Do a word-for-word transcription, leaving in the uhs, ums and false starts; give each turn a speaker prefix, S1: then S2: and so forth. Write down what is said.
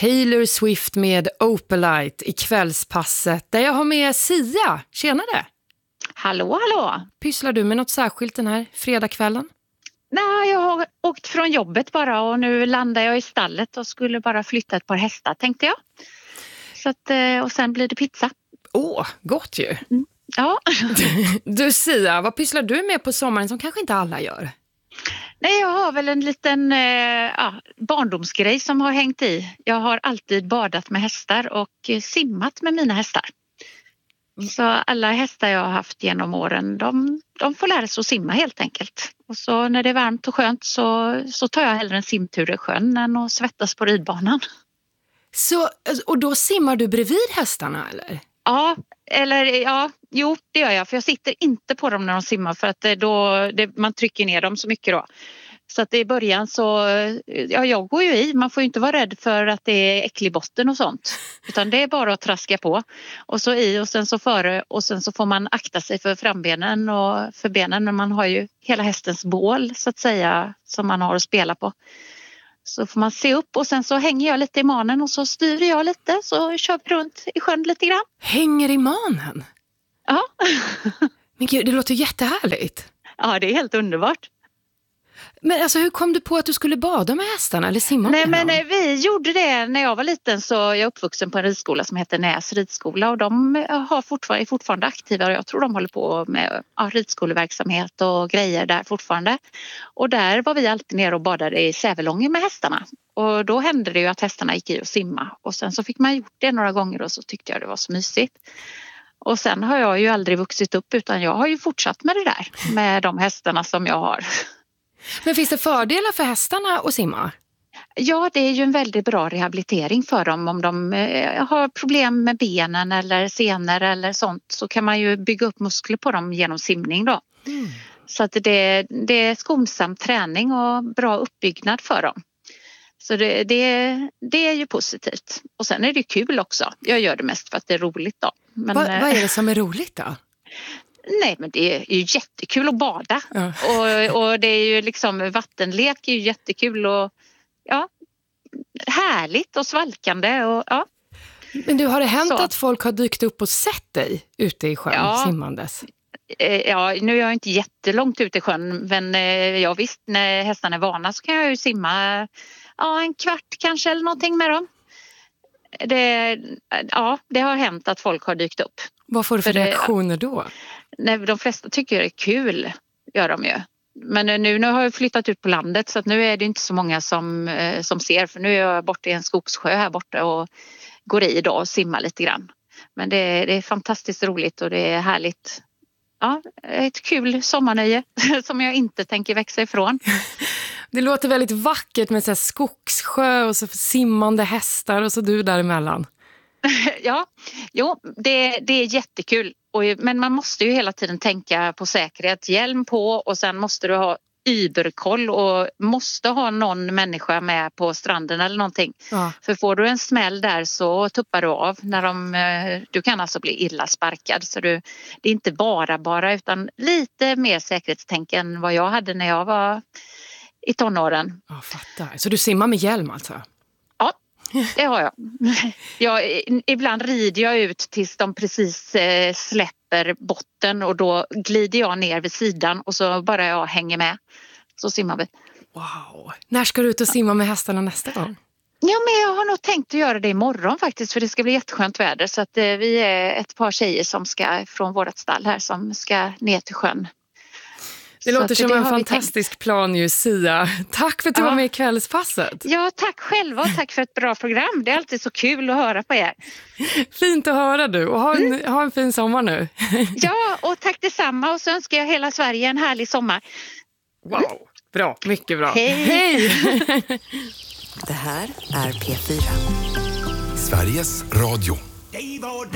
S1: Taylor Swift med Opalite i kvällspasset där jag har med Sia. Tjenare!
S2: Hallå, hallå!
S1: Pysslar du med något särskilt den här fredagskvällen?
S2: Nej, jag har åkt från jobbet bara och nu landar jag i stallet och skulle bara flytta ett par hästar, tänkte jag. Så att, och sen blir det pizza.
S1: Åh, gott ju!
S2: Mm. Ja.
S1: Du Sia, vad pysslar du med på sommaren som kanske inte alla gör?
S2: Nej, jag har väl en liten eh, ja, barndomsgrej som har hängt i. Jag har alltid badat med hästar och simmat med mina hästar. Så alla hästar jag har haft genom åren, de, de får lära sig att simma helt enkelt. Och så när det är varmt och skönt så, så tar jag hellre en simtur i sjön än att svettas på ridbanan.
S1: Så, och då simmar du bredvid hästarna eller?
S2: Ja, eller ja, jo det gör jag. För jag sitter inte på dem när de simmar för att då, det, man trycker ner dem så mycket då. Så att i början så, ja jag går ju i, man får ju inte vara rädd för att det är äcklig botten och sånt. Utan det är bara att traska på. Och så i och sen så före och sen så får man akta sig för frambenen och för benen. Men man har ju hela hästens bål så att säga som man har att spela på. Så får man se upp och sen så hänger jag lite i manen och så styr jag lite så kör vi runt i sjön lite grann.
S1: Hänger i manen?
S2: Ja.
S1: Men gud, det låter jättehärligt.
S2: Ja, det är helt underbart.
S1: Men alltså hur kom du på att du skulle bada med hästarna eller simma med
S2: Nej,
S1: dem?
S2: men nej, vi gjorde det när jag var liten så jag är uppvuxen på en ridskola som heter Näs ridskola och de har fortfarande, är fortfarande aktiva och jag tror de håller på med ja, ridskoleverksamhet och grejer där fortfarande. Och där var vi alltid nere och badade i Sävelången med hästarna och då hände det ju att hästarna gick i och simma och sen så fick man gjort det några gånger och så tyckte jag det var så mysigt. Och sen har jag ju aldrig vuxit upp utan jag har ju fortsatt med det där med de hästarna som jag har.
S1: Men finns det fördelar för hästarna att simma?
S2: Ja, det är ju en väldigt bra rehabilitering för dem. Om de eh, har problem med benen eller senor eller sånt så kan man ju bygga upp muskler på dem genom simning då. Mm. Så att det, det är skonsam träning och bra uppbyggnad för dem. Så det, det, det är ju positivt. Och sen är det kul också. Jag gör det mest för att det är roligt då. Men,
S1: Va, vad är det som är roligt då?
S2: Nej, men det är ju jättekul att bada. Ja. Och, och det är ju liksom vattenlek är ju jättekul och ja, härligt och svalkande och ja.
S1: Men du, har det hänt
S2: Så.
S1: att folk har dykt upp och sett dig ute i sjön ja. simmandes?
S2: Ja, nu är jag inte jättelångt ute i sjön men ja visst, när hästarna är vana så kan jag ju simma ja, en kvart kanske eller någonting med dem. Det, ja, det har hänt att folk har dykt upp.
S1: Vad får du för, för reaktioner det, då?
S2: Nej, de flesta tycker det är kul, gör de ju. Men nu, nu har jag flyttat ut på landet så att nu är det inte så många som, som ser. För nu är jag borta i en skogssjö här borta och går i idag och simmar lite grann. Men det, det är fantastiskt roligt och det är härligt. Ja, ett kul sommarnöje som jag inte tänker växa ifrån.
S1: Det låter väldigt vackert med så här skogssjö och så simmande hästar och så du däremellan.
S2: Ja, jo, det, det är jättekul. Och, men man måste ju hela tiden tänka på säkerhet. Hjälm på och sen måste du ha überkoll och måste ha någon människa med på stranden eller någonting. Ja. För får du en smäll där så tuppar du av. När de, du kan alltså bli illa sparkad. Så du, det är inte bara bara utan lite mer säkerhetstänk än vad jag hade när jag var i tonåren.
S1: Ja, fattar. Så du simmar med hjälm alltså?
S2: Ja, det har jag. jag. Ibland rider jag ut tills de precis eh, släpper botten och då glider jag ner vid sidan och så bara jag hänger med. Så simmar vi.
S1: Wow. När ska du ut och simma med hästarna nästa gång?
S2: Ja, men jag har nog tänkt att göra det imorgon faktiskt för det ska bli jätteskönt väder. Så att eh, vi är ett par tjejer som ska från vårt stall här som ska ner till sjön.
S1: Det
S2: så
S1: låter som
S2: det
S1: en fantastisk plan ju, Sia. Tack för att du ja. var med i kvällspasset.
S2: Ja, tack själva och tack för ett bra program. Det är alltid så kul att höra på er.
S1: Fint att höra du och ha en, mm. ha en fin sommar nu.
S2: Ja, och tack detsamma och så önskar jag hela Sverige en härlig sommar.
S1: Wow, bra, mycket bra.
S2: Hej!
S1: Hej.
S3: Det här är P fyra.
S4: Sveriges Radio.